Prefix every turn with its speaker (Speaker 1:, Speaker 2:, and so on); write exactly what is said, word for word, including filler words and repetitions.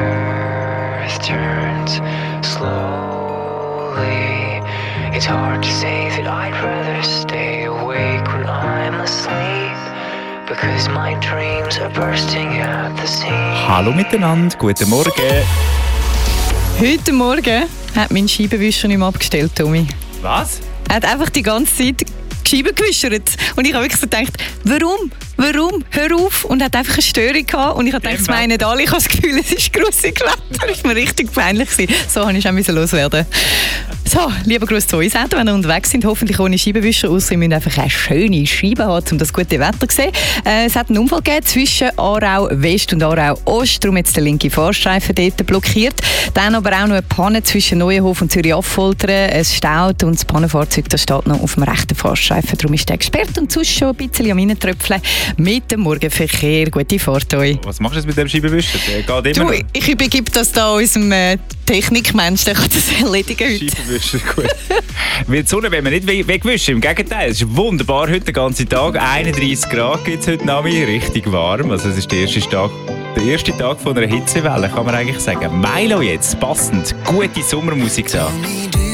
Speaker 1: earth turns slowly. It's hard to say that I'd rather stay awake when I'm asleep, because my dreams are bursting at the seams.
Speaker 2: Hallo miteinander, guten Morgen.
Speaker 3: Heute Morgen hat mein Scheibenwischer nicht mehr abgestellt, Tommy.
Speaker 2: Was?
Speaker 3: Er hat einfach die ganze Zeit die Scheiben gewischert. Und ich habe wirklich so gedacht, warum? Warum? Hör auf! Und er hat einfach eine Störung gehabt. Und ich habe gedacht, das meinen alle. Ich habe das Gefühl, es ist grusig Wetter. Das war mir richtig peinlich. So musste ich auch loswerden. So, lieber Gruß zu uns, wenn ihr unterwegs sind, hoffentlich ohne Scheibenwischer, ausser ihr müsst einfach eine schöne Scheibe haben, um das gute Wetter zu sehen. Äh, es hat einen Unfall gegeben zwischen Aarau West und Aarau Ost, darum jetzt der linke Fahrstreifen dort blockiert. Dann aber auch noch eine Panne zwischen Neuenhof und Zürich-Affoltern. Es staut und das Pannenfahrzeug das steht noch auf dem rechten Fahrstreifen. Darum ist der gesperrt und sonst schon ein bisschen am Reintröpfeln mit dem Morgenverkehr. Gute Fahrt euch.
Speaker 2: Was machst du jetzt mit dem Scheibenwischer? Der geht immer
Speaker 3: du,
Speaker 2: noch.
Speaker 3: Ich übergebe das da unserem äh, Technikmensch, der kann das erledigen heute.
Speaker 2: Scheibenwischer, gut. Weil die Sonne wollen wir nicht we- wegwischen, im Gegenteil. Es ist wunderbar heute den ganzen Tag. einunddreissig Grad gibt es heute Nachmittag, richtig warm. Also es ist der erste Tag, der erste Tag von einer Hitzewelle, kann man eigentlich sagen. Milo jetzt, passend, gute Sommermusik an.